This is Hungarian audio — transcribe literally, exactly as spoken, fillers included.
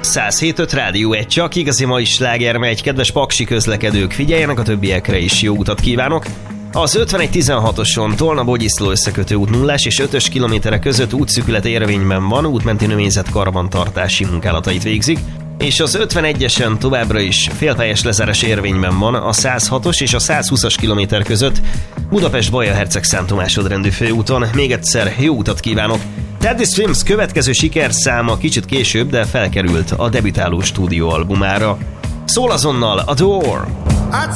száz hét öt Rádió egy, csak igazi mai sláger megy, kedves paksi közlekedők, figyeljenek, a többiekre is jó utat kívánok. Az ötvenegy tizenhatoson Tolna-Bogyiszló összekötő út nullás és ötös kilométerek között útszűkület érvényben van, útmenti növényzet karbantartási munkálatait végzik, és az ötvenegyesen továbbra is félpályás lezárás érvényben van a száz hatos és a száz húszas kilométer között Budapest-Baja-Herceg Szántó másodrendű főúton. Még egyszer jó utat kívánok! Teddy Swims következő sikerszáma kicsit később, de felkerült a debütáló stúdióalbumára. Szól azonnal a Door!